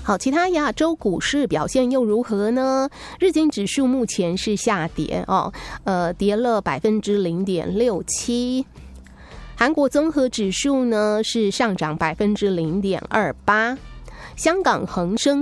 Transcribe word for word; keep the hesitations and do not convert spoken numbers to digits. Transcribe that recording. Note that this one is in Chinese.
好，其他亚洲股市表现又如何呢？日经指数目前是下跌哦，呃，跌了百分之零点六七。韩国综合指数呢是上涨百分之零点二八，香港恒生